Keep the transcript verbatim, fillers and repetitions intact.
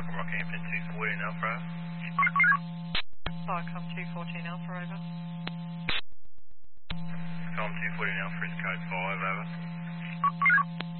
Cyclone Rockhampton two fourteen Alpha. Cyclone two fourteen Alpha, over. Cyclone two fourteen Alpha is code five, over.